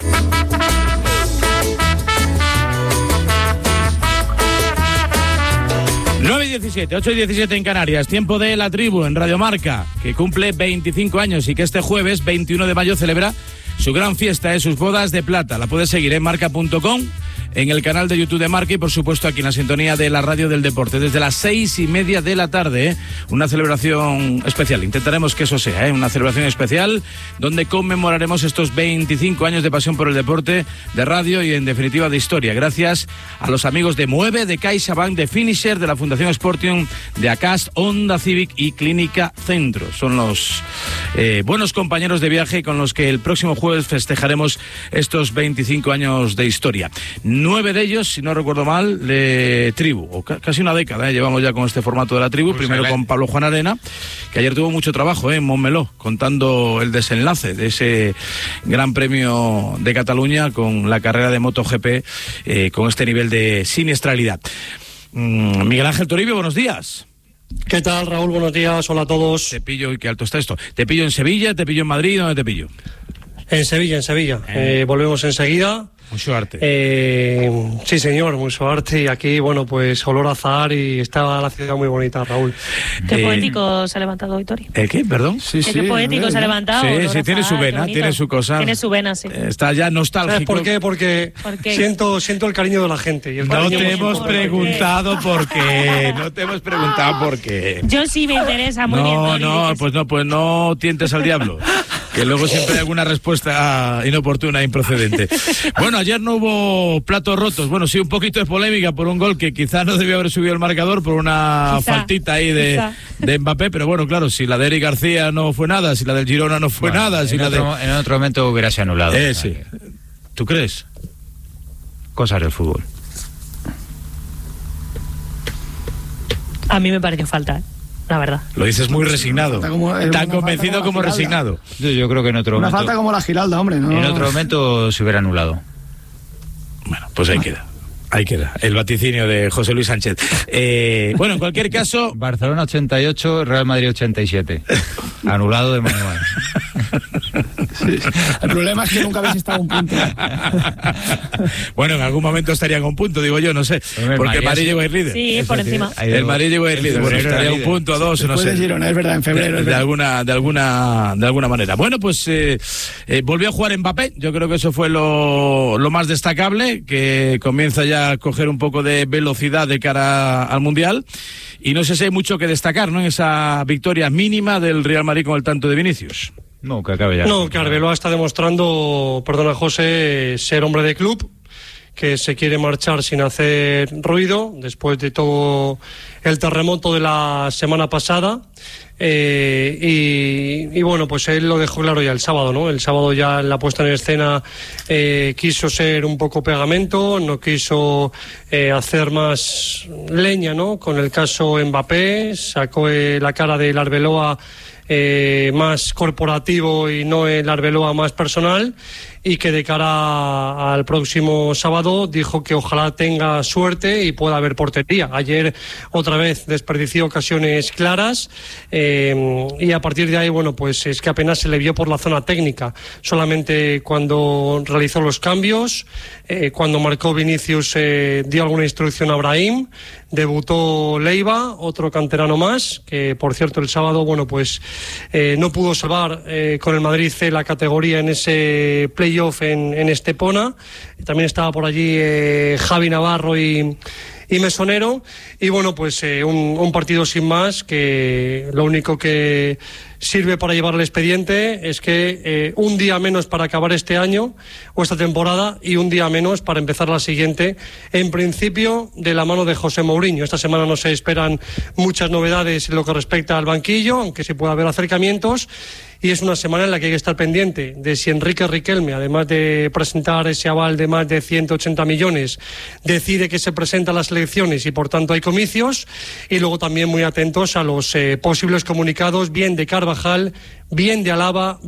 nueve y diecisiete, ocho y diecisiete en Canarias, tiempo de La Tribu en Radio Marca, que cumple veinticinco años y que este jueves veintiuno de mayo celebra su gran fiesta de sus bodas de plata. La puedes seguir en marca punto com, en el canal de YouTube de Marca y por supuesto aquí en la sintonía de la radio del deporte desde las seis y media de la tarde, ¿eh? Una celebración especial, intentaremos que eso sea, ¿eh? Una celebración especial donde conmemoraremos estos veinticinco años de pasión por el deporte, de radio y en definitiva de historia, gracias a los amigos de Mueve, de CaixaBank, de Finisher, de la Fundación Sportium, de Acast, Honda Civic y Clínica Centro. Son los eh, buenos compañeros de viaje con los que el próximo jueves festejaremos estos veinticinco años de historia. Nueve de ellos, si no recuerdo mal, de tribu, o ca- casi una década, ¿eh? Llevamos ya con este formato de La Tribu, pues primero con Pablo Juan Arena, que ayer tuvo mucho trabajo, ¿eh? En Montmeló, contando el desenlace de ese Gran Premio de Cataluña con la carrera de MotoGP, eh, con este nivel de siniestralidad. Mm, Miguel Ángel Toribio, buenos días. ¿Qué tal, Raúl? Buenos días, hola a todos. Te pillo, y qué alto está esto. ¿Te pillo en Sevilla, te pillo en Madrid, dónde te pillo? En Sevilla, en Sevilla. Eh. Eh, volvemos enseguida. Mucho arte. Eh, sí, señor, mucho arte. Y aquí, bueno, pues olor a azahar y está la ciudad muy bonita, Raúl. Qué eh, poético se ha levantado hoy, Tori. ¿El qué? Perdón. Sí, Qué poético se ha levantado. Sí, olor sí, a tiene su azahar, vena, qué tiene bonito. su cosa. Tiene su vena, sí. Está ya nostálgico. ¿Sabes por qué? Porque ¿Por qué? Siento, siento el cariño de la gente. Y el No te hemos por preguntado por qué. No te hemos preguntado por qué. Yo sí me interesa muy bien. No, Tori, no, dices. pues no, pues no tientes al diablo. Que luego siempre hay alguna respuesta inoportuna e improcedente. Bueno, ayer no hubo platos rotos. Bueno, sí, un poquito de polémica por un gol que quizás no debió haber subido el marcador por una Quizá, faltita ahí de, de Mbappé, pero bueno, claro, si la de Eric García no fue nada, si la del Girona no fue Bueno, nada, si en, la otro, de... en otro momento hubiérase anulado. Eh, sí. ¿Tú crees? Cosas del fútbol. A mí me pareció falta, ¿eh? La verdad. Lo dices muy resignado. Como, eh, Tan una convencido falta como como la resignado. Yo, yo creo que en otro Una momento. falta como la Giralda, hombre, ¿no? En otro momento se hubiera anulado. Bueno, pues ahí queda. Ahí queda. El vaticinio de José Luis Sánchez. Eh, bueno, en cualquier caso. Barcelona ochenta y ocho, Real Madrid ochenta y siete. Anulado de Manuel. Sí. El problema es que nunca habéis estado a un punto. Bueno, en algún momento estarían a un punto, digo yo, no sé. Hombre, porque el Madrid sí. llegó a ir líder. Sí, Eso por sí. encima. El Madrid llegó a ir líder. Bueno, estaría a un punto, a dos, no sé. Después de Girona, es verdad, en febrero. De, es de verdad. alguna, de alguna, de alguna manera. Bueno, pues eh, eh, volvió a jugar Mbappé. Yo creo que eso fue lo, lo más destacable, que comienza ya a coger un poco de velocidad de cara al Mundial. Y no sé si hay mucho que destacar, ¿no? En esa victoria mínima del Real Madrid con el tanto de Vinicius. No, que acabe ya. No, que Arbeloa está demostrando, perdona José, ser hombre de club, que se quiere marchar sin hacer ruido después de todo el terremoto de la semana pasada. Eh, y, y bueno, pues él lo dejó claro ya el sábado, ¿no? El sábado ya en la puesta en escena eh, quiso ser un poco pegamento, no quiso eh, hacer más leña, ¿no? Con el caso Mbappé, sacó eh, la cara del Arbeloa eh, más corporativo y no el Arbeloa más personal, y que de cara al próximo sábado dijo que ojalá tenga suerte y pueda haber portería. Ayer otra vez desperdició ocasiones claras eh, y a partir de ahí, bueno, pues es que apenas se le vio por la zona técnica, solamente cuando realizó los cambios, eh, cuando marcó Vinicius eh, dio alguna instrucción a Brahim, debutó Leiva, otro canterano más, que por cierto el sábado, bueno, pues eh, no pudo salvar eh, con el Madrid C la categoría en ese play En, en Estepona. También estaba por allí eh, Javi Navarro y, y Mesonero, y bueno, pues eh, un, un partido sin más, que lo único que sirve para llevar el expediente es que eh, un día menos para acabar este año o esta temporada y un día menos para empezar la siguiente, en principio de la mano de José Mourinho. Esta semana no se esperan muchas novedades en lo que respecta al banquillo, aunque sí puede haber acercamientos, y es una semana en la que hay que estar pendiente de si Enrique Riquelme, además de presentar ese aval de más de ciento ochenta millones, decide que se presenta a las elecciones y por tanto hay comicios, y luego también muy atentos a los eh, posibles comunicados bien de Carvajal, bien de Alaba,